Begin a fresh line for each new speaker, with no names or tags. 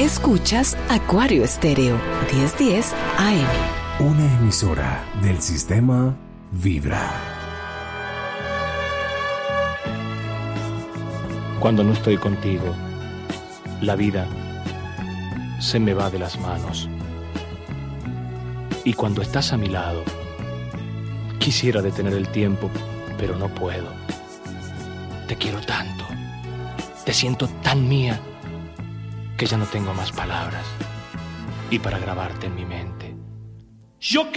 Escuchas Acuario Estéreo, 1010 AM.
Una emisora del sistema Vibra.
Cuando no estoy contigo, la vida se me va de las manos. Y cuando estás a mi lado, quisiera detener el tiempo, pero no puedo. Te quiero tanto, te siento tan mía, que ya no tengo más palabras. Y para grabarte en mi mente, yo